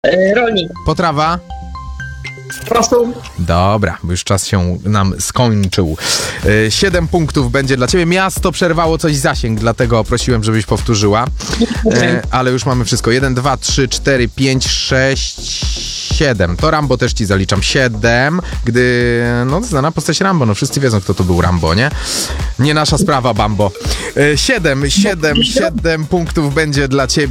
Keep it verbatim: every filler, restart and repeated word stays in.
E, rolnik. Potrawa? Rosół. Dobra, bo już czas się nam skończył. E, Siedem punktów będzie dla ciebie. Miasto przerwało coś zasięg, dlatego prosiłem, żebyś powtórzyła. E, ale już mamy wszystko. Jeden, dwa, trzy, cztery, pięć, sześć, siedem. To Rambo też ci zaliczam. Siedem, gdy... No, znana postać Rambo. No, wszyscy wiedzą, kto to był Rambo, nie? Nie nasza sprawa, Bambo. E, siedem, siedem, siedem punktów będzie dla ciebie.